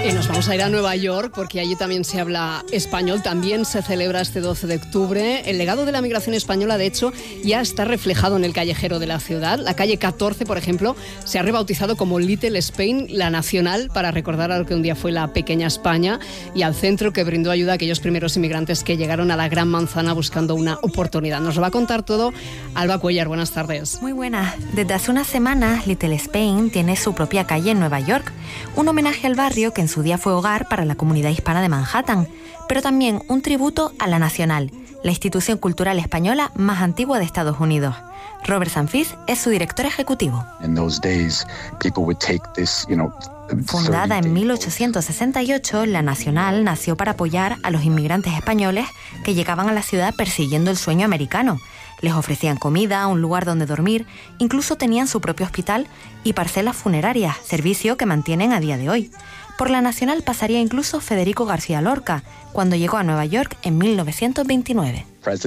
Y nos vamos a ir a Nueva York porque allí también se habla español, también se celebra este 12 de octubre. El legado de la migración española, de hecho, ya está reflejado en el callejero de la ciudad. La calle 14, por ejemplo, se ha rebautizado como Little Spain, la nacional, para recordar a lo que un día fue la pequeña España, y al centro que brindó ayuda a aquellos primeros inmigrantes que llegaron a la Gran Manzana buscando una oportunidad. Nos lo va a contar todo Alba Cuellar. Buenas tardes. Muy buenas. Desde hace unas semanas, Little Spain tiene su propia calle en Nueva York, un homenaje al barrio que en su día fue hogar para la comunidad hispana de Manhattan, pero también un tributo a la Nacional, la institución cultural española más antigua de Estados Unidos. Robert Sanfis es su director ejecutivo. Fundada en 1868, la Nacional nació para apoyar a los inmigrantes españoles que llegaban a la ciudad persiguiendo el sueño americano. Les ofrecían comida, un lugar donde dormir, incluso tenían su propio hospital y parcelas funerarias, servicio que mantienen a día de hoy. Por la Nacional pasaría incluso Federico García Lorca, cuando llegó a Nueva York en 1929.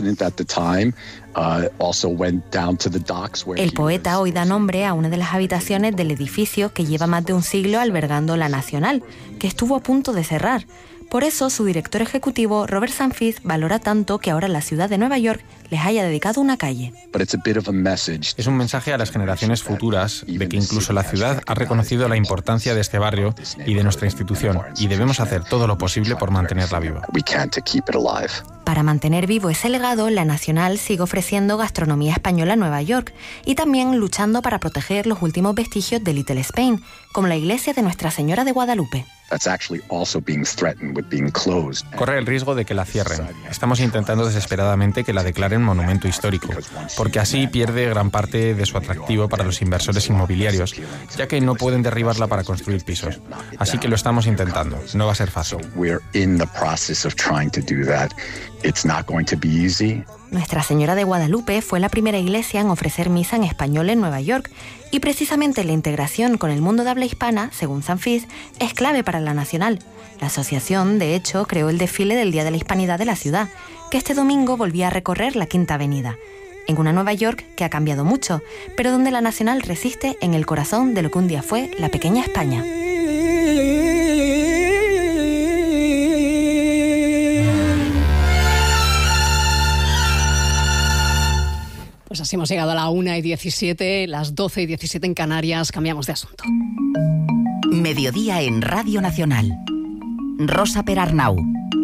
El poeta hoy da nombre a una de las habitaciones del edificio que lleva más de un siglo albergando la Nacional, que estuvo a punto de cerrar. Por eso, su director ejecutivo, Robert Sanfis, valora tanto que ahora la ciudad de Nueva York les haya dedicado una calle. Es un mensaje a las generaciones futuras de que incluso la ciudad ha reconocido la importancia de este barrio y de nuestra institución, y debemos hacer todo lo posible por mantenerla viva. Para mantener vivo ese legado, la Nacional sigue ofreciendo gastronomía española en Nueva York y también luchando para proteger los últimos vestigios de Little Spain, como la iglesia de Nuestra Señora de Guadalupe. Corre el riesgo de que la cierren. Estamos intentando desesperadamente que la declaren monumento histórico, porque así pierde gran parte de su atractivo para los inversores inmobiliarios, ya que no pueden derribarla para construir pisos. Así que lo estamos intentando. No va a ser fácil. Nuestra Señora de Guadalupe fue la primera iglesia en ofrecer misa en español en Nueva York, y precisamente la integración con el mundo de habla hispana, según Sanfis, es clave para la Nacional. La asociación, de hecho, creó el desfile del Día de la Hispanidad de la ciudad, que este domingo volvía a recorrer la Quinta Avenida, en una Nueva York que ha cambiado mucho, pero donde la Nacional resiste en el corazón de lo que un día fue la pequeña España. Pues así hemos llegado a la 1:17, las 12:17 en Canarias. Cambiamos de asunto. Mediodía en Radio Nacional. Rosa Perarnau.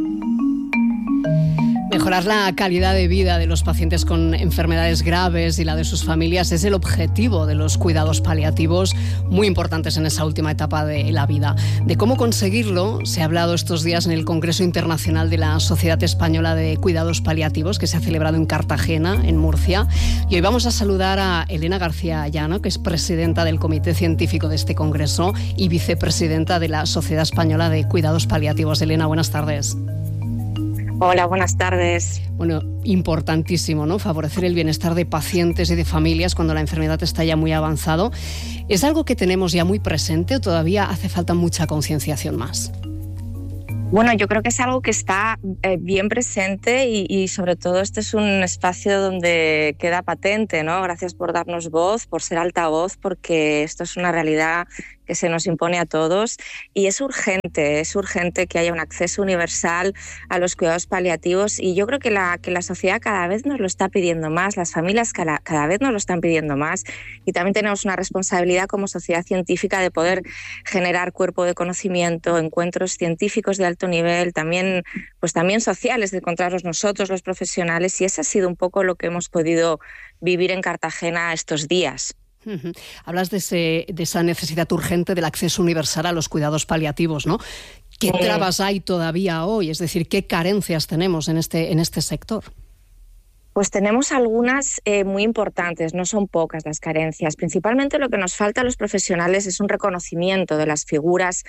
Mejorar la calidad de vida de los pacientes con enfermedades graves y la de sus familias es el objetivo de los cuidados paliativos, muy importantes en esa última etapa de la vida. De cómo conseguirlo se ha hablado estos días en el Congreso Internacional de la Sociedad Española de Cuidados Paliativos, que se ha celebrado en Cartagena, en Murcia. Y hoy vamos a saludar a Elena García Llano, que es presidenta del Comité Científico de este Congreso y vicepresidenta de la Sociedad Española de Cuidados Paliativos. Elena, buenas tardes. Hola, buenas tardes. Bueno, importantísimo, ¿no? Favorecer el bienestar de pacientes y de familias cuando la enfermedad está ya muy avanzado. ¿Es algo que tenemos ya muy presente o todavía hace falta mucha concienciación más? Bueno, yo creo que es algo que está bien presente y sobre todo este es un espacio donde queda patente, ¿no? Gracias por darnos voz, por ser altavoz, porque esto es una realidad que se nos impone a todos y es urgente que haya un acceso universal a los cuidados paliativos, y yo creo que la sociedad cada vez nos lo está pidiendo más, las familias cada vez nos lo están pidiendo más, y también tenemos una responsabilidad como sociedad científica de poder generar cuerpo de conocimiento, encuentros científicos de alto nivel, también sociales, de encontrarnos nosotros los profesionales, y eso ha sido un poco lo que hemos podido vivir en Cartagena estos días. Hablas de esa necesidad urgente del acceso universal a los cuidados paliativos, ¿no? ¿Qué trabas hay todavía hoy? Es decir, ¿qué carencias tenemos en este sector? Pues tenemos algunas muy importantes, no son pocas las carencias. Principalmente lo que nos falta a los profesionales es un reconocimiento de las figuras,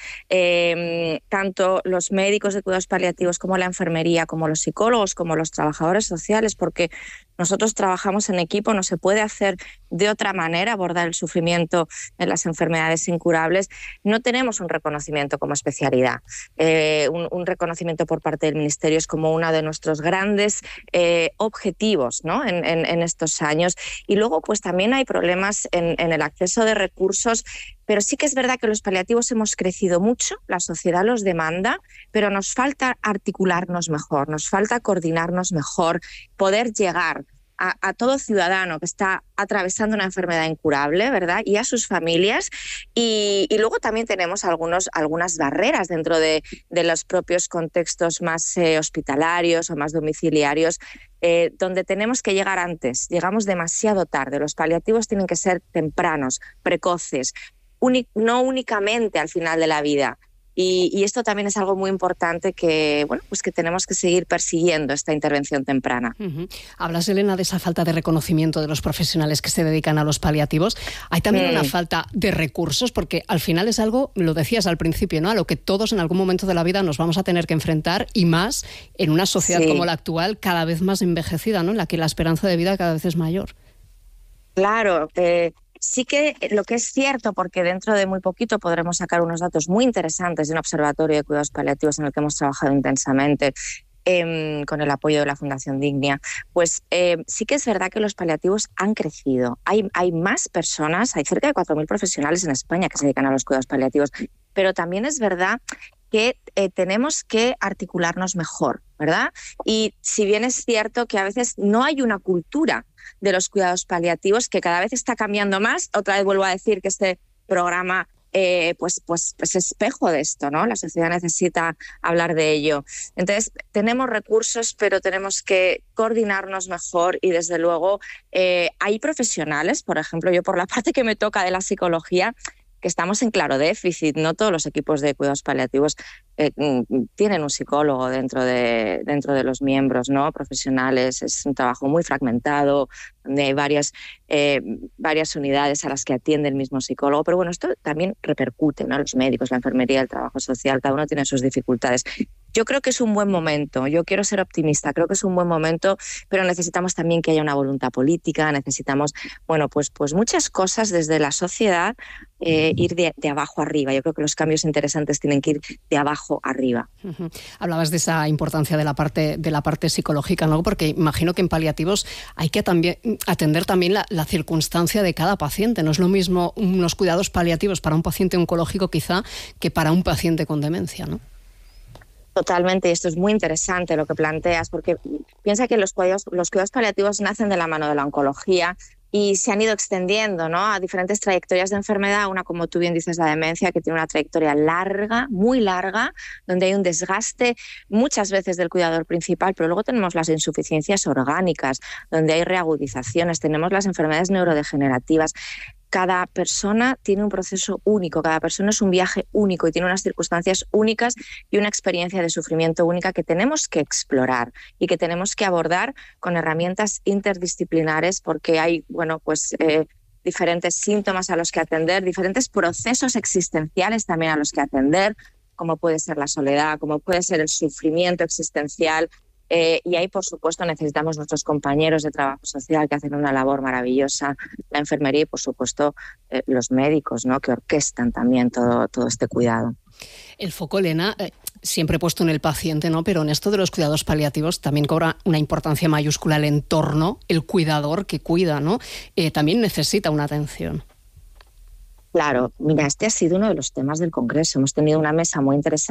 tanto los médicos de cuidados paliativos como la enfermería, como los psicólogos, como los trabajadores sociales, porque nosotros trabajamos en equipo, no se puede hacer de otra manera abordar el sufrimiento en las enfermedades incurables. No tenemos un reconocimiento como especialidad. Un reconocimiento por parte del Ministerio es como uno de nuestros grandes objetivos, ¿no? en estos años. Y luego pues también hay problemas en el acceso de recursos, pero sí que es verdad que los paliativos hemos crecido mucho, la sociedad los demanda, pero nos falta articularnos mejor, nos falta coordinarnos mejor, poder llegar a todo ciudadano que está atravesando una enfermedad incurable, ¿verdad? Y a sus familias. Y luego también tenemos algunas barreras dentro de los propios contextos más hospitalarios o más domiciliarios, donde tenemos que llegar antes. Llegamos demasiado tarde. Los paliativos tienen que ser tempranos, precoces, no únicamente al final de la vida. Y esto también es algo muy importante que, bueno, pues que tenemos que seguir persiguiendo esta intervención temprana. Hablas, Elena, de esa falta de reconocimiento de los profesionales que se dedican a los paliativos. Hay también una falta de recursos, porque al final es algo, lo decías al principio, ¿no?, a lo que todos en algún momento de la vida nos vamos a tener que enfrentar, y más en una sociedad como la actual, cada vez más envejecida, ¿no?, en la que la esperanza de vida cada vez es mayor. Claro, sí que lo que es cierto, porque dentro de muy poquito podremos sacar unos datos muy interesantes de un observatorio de cuidados paliativos en el que hemos trabajado intensamente con el apoyo de la Fundación Dignia, pues sí que es verdad que los paliativos han crecido. Hay más personas, hay cerca de 4.000 profesionales en España que se dedican a los cuidados paliativos, pero también es verdad que tenemos que articularnos mejor, ¿verdad? Y si bien es cierto que a veces no hay una cultura de los cuidados paliativos, que cada vez está cambiando más, otra vez vuelvo a decir que este programa pues es espejo de esto, ¿no? La sociedad necesita hablar de ello. Entonces, tenemos recursos, pero tenemos que coordinarnos mejor y, desde luego, hay profesionales, por ejemplo, yo por la parte que me toca de la psicología, que estamos en claro déficit. No todos los equipos de cuidados paliativos tienen un psicólogo dentro de los miembros, ¿no?, profesionales. Es un trabajo muy fragmentado, donde hay varias unidades a las que atiende el mismo psicólogo. Pero bueno, esto también repercute, ¿no?, los médicos, la enfermería, el trabajo social, cada uno tiene sus dificultades. Yo creo que es un buen momento, yo quiero ser optimista, creo que es un buen momento, pero necesitamos también que haya una voluntad política, necesitamos, bueno, pues muchas cosas desde la sociedad, ir de abajo arriba. Yo creo que los cambios interesantes tienen que ir de abajo arriba. Hablabas de esa importancia de la parte psicológica, ¿no? Porque imagino que en paliativos hay que también atender también la circunstancia de cada paciente. No es lo mismo unos cuidados paliativos para un paciente oncológico quizá que para un paciente con demencia, ¿no? Totalmente, y esto es muy interesante lo que planteas, porque piensa que los cuidados paliativos nacen de la mano de la oncología y se han ido extendiendo, ¿no?, a diferentes trayectorias de enfermedad. Una, como tú bien dices, la demencia, que tiene una trayectoria larga, muy larga, donde hay un desgaste muchas veces del cuidador principal, pero luego tenemos las insuficiencias orgánicas, donde hay reagudizaciones, tenemos las enfermedades neurodegenerativas. Cada persona tiene un proceso único, cada persona es un viaje único y tiene unas circunstancias únicas y una experiencia de sufrimiento única que tenemos que explorar y que tenemos que abordar con herramientas interdisciplinares, porque hay, bueno, pues diferentes síntomas a los que atender, diferentes procesos existenciales también a los que atender, como puede ser la soledad, como puede ser el sufrimiento existencial. Y ahí, por supuesto, necesitamos nuestros compañeros de trabajo social, que hacen una labor maravillosa, la enfermería y, por supuesto, los médicos, ¿no?, que orquestan también todo este cuidado. El foco, Elena, siempre puesto en el paciente, ¿no?, pero en esto de los cuidados paliativos también cobra una importancia mayúscula el entorno, el cuidador que cuida, ¿no? También necesita una atención. Claro, mira, este ha sido uno de los temas del Congreso. Hemos tenido una mesa muy interesante